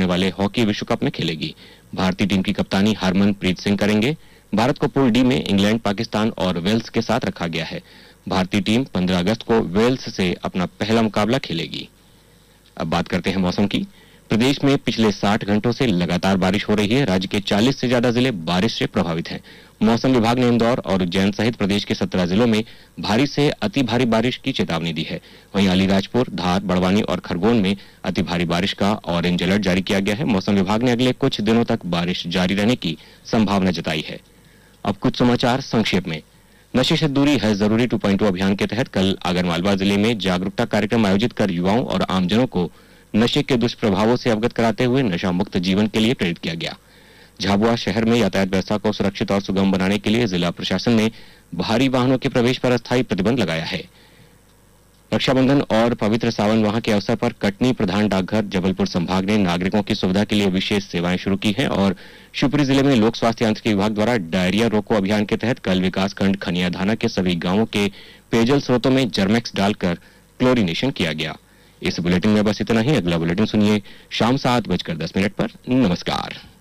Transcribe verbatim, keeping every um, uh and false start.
होने वाले हॉकी विश्व कप में खेलेगी। भारतीय टीम की कप्तानी हरमनप्रीत सिंह करेंगे। भारत को पूल डी में इंग्लैंड, पाकिस्तान और वेल्स के साथ रखा गया है। भारतीय टीम पंद्रह अगस्त को वेल्स से अपना पहला मुकाबला खेलेगी। अब बात करते हैं मौसम की। प्रदेश में पिछले साठ घंटों से लगातार बारिश हो रही है। राज्य के चालीस से ज्यादा जिले बारिश से प्रभावित हैं। मौसम विभाग ने इंदौर और उज्जैन सहित प्रदेश के सत्रह जिलों में भारी से अति भारी बारिश की चेतावनी दी है। वहीं अलीराजपुर, धार, बड़वानी और खरगोन में अति भारी बारिश का ऑरेंज अलर्ट जारी किया गया है। मौसम विभाग ने अगले कुछ दिनों तक बारिश जारी रहने की संभावना जताई है। अब कुछ समाचार संक्षेप में। नशे से दूरी है जरूरी टू पॉइंट टू अभियान के तहत कल आगरमालवा जिले में जागरूकता कार्यक्रम आयोजित कर युवाओं और आमजनों को नशे के दुष्प्रभावों से अवगत कराते हुए नशा मुक्त जीवन के लिए प्रेरित किया गया। झाबुआ शहर में यातायात व्यवस्था को सुरक्षित और सुगम बनाने के लिए जिला प्रशासन ने भारी वाहनों के प्रवेश पर अस्थायी प्रतिबंध लगाया है। रक्षाबंधन और पवित्र सावन माह के अवसर पर कटनी प्रधान डाकघर जबलपुर संभाग ने नागरिकों की सुविधा के लिए विशेष सेवाएं शुरू की हैं और शिवपुरी जिले में लोक स्वास्थ्य यांत्रिकी विभाग द्वारा डायरिया रोको अभियान के तहत कल विकासखंड खनियाधाना के सभी गांवों के पेयजल स्रोतों में जर्मेक्स डालकर क्लोरीनेशन किया गया। इस बुलेटिन में बस इतना ही। अगला बुलेटिन सुनिए शाम सात बजकर दस मिनट पर। नमस्कार।